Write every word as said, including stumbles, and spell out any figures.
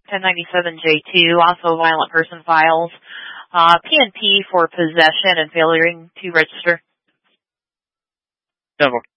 ten ninety-seven J two, also violent person files, uh, P N P for possession and failing to register. Several